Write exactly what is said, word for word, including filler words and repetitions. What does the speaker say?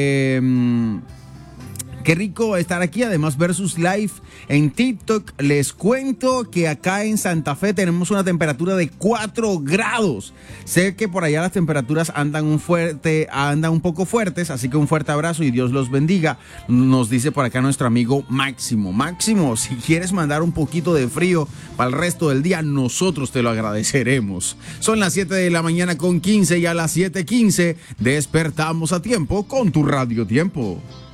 Eh, Qué rico estar aquí, además Versus Live en TikTok. Les cuento que acá en Santa Fe tenemos una temperatura de cuatro grados. Sé que por allá las temperaturas andan un, fuerte, andan un poco fuertes, así que un fuerte abrazo y Dios los bendiga. Nos dice por acá nuestro amigo Máximo. Máximo, si quieres mandar un poquito de frío para el resto del día, nosotros te lo agradeceremos. Son las siete de la mañana con quince y a las siete quince despertamos a tiempo con tu Radio Tiempo.